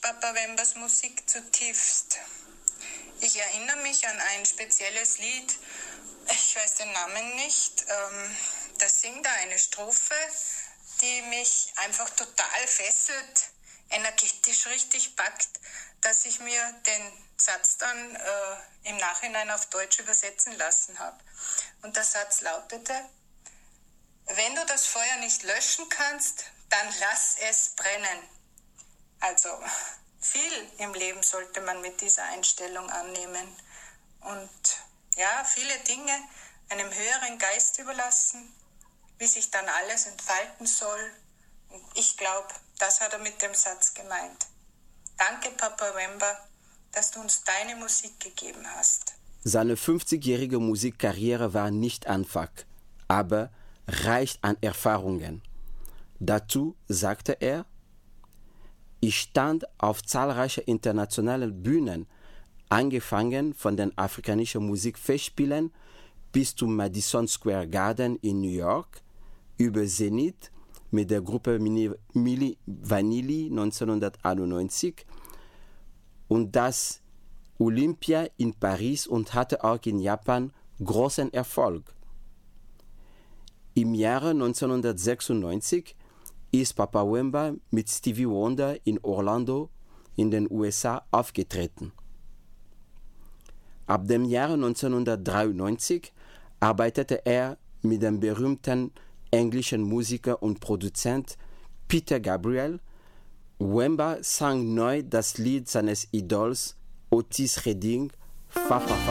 Papa Wembers Musik zutiefst. Ich erinnere mich an ein spezielles Lied, ich weiß den Namen nicht, da singt er eine Strophe, die mich einfach total fesselt, energetisch richtig packt, dass ich mir den Satz dann im Nachhinein auf Deutsch übersetzen lassen habe. Und der Satz lautete: Wenn du das Feuer nicht löschen kannst, dann lass es brennen. Also viel im Leben sollte man mit dieser Einstellung annehmen und ja, viele Dinge einem höheren Geist überlassen, wie sich dann alles entfalten soll. Und ich glaube, das hat er mit dem Satz gemeint. Danke, Papa Wemba, dass du uns deine Musik gegeben hast. Seine 50-jährige Musikkarriere war nicht einfach, aber reich an Erfahrungen. Dazu sagte er: Ich stand auf zahlreichen internationalen Bühnen, angefangen von den afrikanischen Musikfestspielen bis zum Madison Square Garden in New York, über Zenith mit der Gruppe Milli Vanilli 1991 und das Olympia in Paris und hatte auch in Japan großen Erfolg. Im Jahre 1996 ist Papa Wemba mit Stevie Wonder in Orlando in den USA aufgetreten. Ab dem Jahre 1993 arbeitete er mit dem berühmten englischen Musiker und Produzent Peter Gabriel. Wemba sang neu das Lied seines Idols Otis Redding, Fa Fa Fa.